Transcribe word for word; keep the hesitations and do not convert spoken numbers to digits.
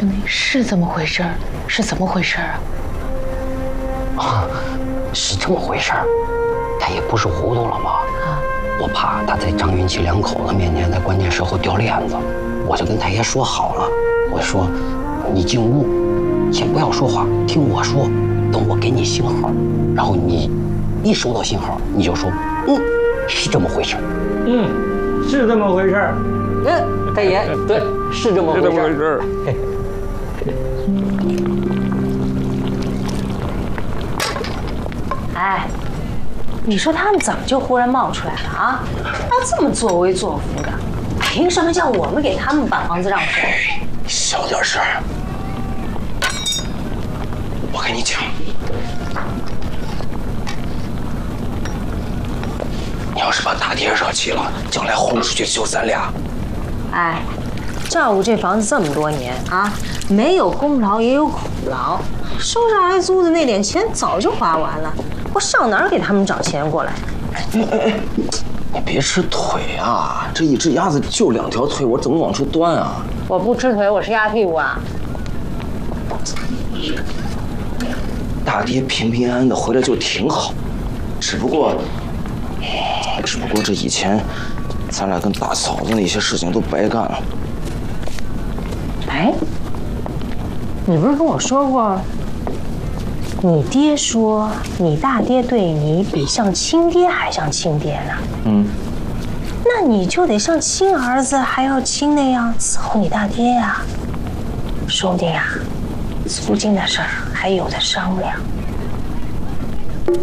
兄弟，是这么回事儿？是怎么回事儿啊？啊，是这么回事儿。他也不是糊涂了吗？啊，我怕他在张云奇两口子面前在关键时候掉链子，我就跟太爷说好了，我说你进屋，先不要说话，听我说，等我给你信号，然后你一收到信号，你就说嗯，是这么回事儿。 嗯，是这么回事儿。 嗯，太爷，对，是这么回事儿。是这么回事儿。 哎，你说他们怎么就忽然冒出来了啊？那这么作威作福的，凭什么叫我们给他们把房子让出来？ 小点声。我跟你讲，你要是把大爹惹气了，将来轰出去就咱俩。 哎，照顾这房子这么多年啊，没有功劳也有苦劳，收上来租的那点钱早就花完了，我上哪儿给他们找钱过来？ 哎哎哎，你别吃腿啊！这一只鸭子就两条腿，我怎么往出端啊？ 我不吃腿，我是鸭屁股啊！ 大爹平平安安的回来就挺好，只不过，只不过这以前，咱俩跟大嫂子那些事情都白干了。 哎，你不是跟我说过，你爹说你大爹对你比像亲爹还像亲爹呢？ 嗯， 那你就得像亲儿子还要亲那样伺候你大爹呀。说不定啊，租金的事儿还有的商量。